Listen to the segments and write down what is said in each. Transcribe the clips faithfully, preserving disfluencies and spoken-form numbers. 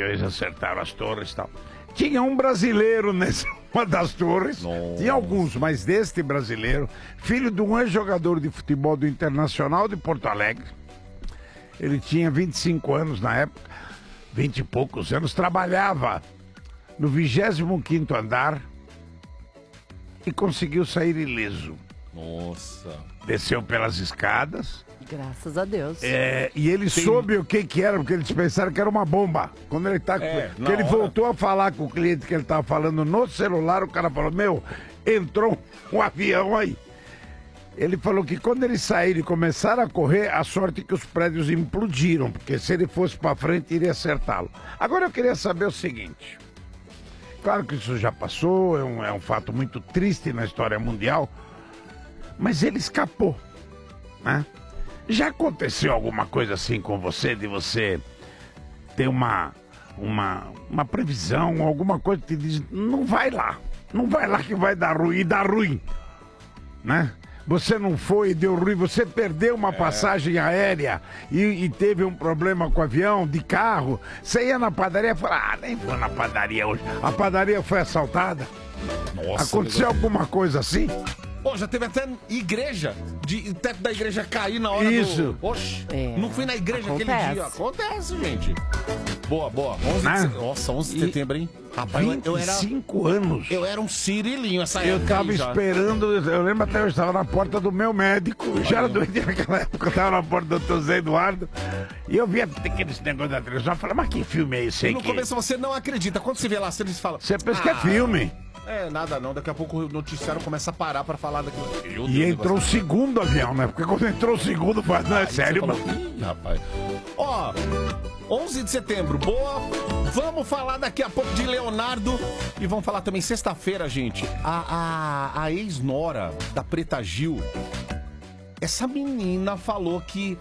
aviões acertaram as torres e tal. Tinha um brasileiro nessa uma das torres, Nossa. Tinha alguns, mas deste brasileiro, filho de um ex-jogador de futebol do Internacional de Porto Alegre. Ele tinha vinte e cinco anos na época, vinte e poucos anos, trabalhava no vigésimo quinto andar e conseguiu sair ileso. Nossa. Desceu pelas escadas. Graças a Deus. É, e ele Tem... soube o que que era, porque eles pensaram que era uma bomba. Quando ele tá, é, que ele hora... voltou a falar com o cliente que ele estava falando no celular, o cara falou, meu, entrou um avião aí. Ele falou que quando eles saíram e começaram a correr, a sorte é que os prédios implodiram, porque se ele fosse para frente, iria acertá-lo. Agora eu queria saber o seguinte. Claro que isso já passou, é um, é um fato muito triste na história mundial, mas ele escapou, né? Já aconteceu alguma coisa assim com você, de você ter uma, uma, uma previsão, alguma coisa que te diz, não vai lá, não vai lá que vai dar ruim, e dá ruim, né? Você não foi e deu ruim, você perdeu uma é. passagem aérea e, e teve um problema com o avião, de carro, você ia na padaria e falou, ah, nem vou na padaria hoje, a padaria foi assaltada. Nossa, aconteceu alguma coisa assim? Pô, já teve até igreja, de o teto da igreja cair na hora Isso. do... Oxe, é. não fui na igreja Acontece. aquele dia. Acontece, gente. Boa, boa. onze de set... Nossa, onze de setembro, hein? Rapaz, eu era... vinte e cinco anos. Eu era um cirilinho essa eu época. Eu tava esperando, eu lembro até, eu estava na porta do meu médico. Eu já era doente naquela época, eu tava na porta do doutor Zé Eduardo. E eu via aqueles negócios da televisão, eu falei, mas que filme é esse aí? E no que... começo você não acredita. Quando você vê lá, você fala... Você pensa ah, que é filme. É, nada não. Daqui a pouco o noticiário começa a parar pra falar daquilo. E entrou o segundo avião, né? Porque quando entrou o segundo, faz, não é sério, mano. Ih, rapaz. Ó, onze de setembro, boa. Vamos falar daqui a pouco de Leonardo. E vamos falar também sexta-feira, gente. A, a, a ex-nora da Preta Gil. Essa menina falou que...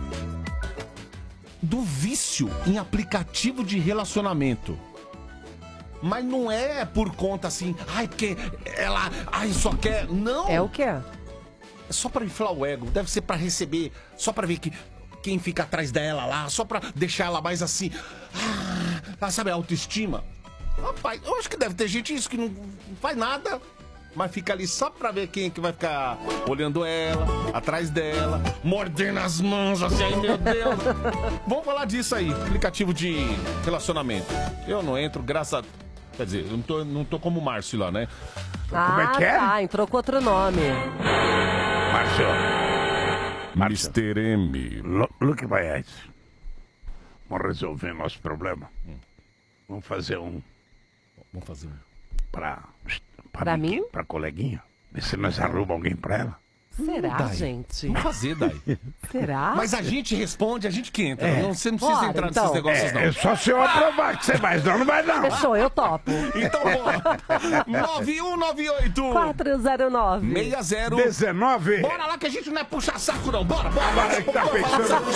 do vício em aplicativo de relacionamento. Mas não é por conta assim, ai, porque ela, ai, só quer, não. É o quê? É só pra inflar o ego, deve ser pra receber, só pra ver que quem fica atrás dela lá, só pra deixar ela mais assim, ah, sabe, autoestima. Rapaz, eu acho que deve ter gente isso que não faz nada, mas fica ali só pra ver quem é que vai ficar olhando ela, atrás dela, mordendo as mãos, assim, ai meu Deus. Vamos falar disso aí, aplicativo de relacionamento. Eu não entro, graças a... Quer dizer, eu não tô, não tô como o Márcio lá, né? Ah, como é que é? Tá, entrou com outro nome. Márcio. mister M. Look, vai vamos resolver nosso problema. Hum. Vamos fazer um... Vamos fazer um... Pra... Pra, pra mim? Pra coleguinha. Ver se nós arrumamos alguém pra ela. Será, Dai. gente? Vamos fazer, Dai. Será? Mas a gente responde, a gente que entra. É. Não, você não precisa Bora, entrar então. nesses negócios, é, não. É só se eu aprovar que você vai, senão não vai não. Fechou, eu topo. Então, bora. nove um nove oito quatro zero nove seis zero dezenove. Bora lá que a gente não é puxa saco, não. Bora, bora. Agora que tá pensando...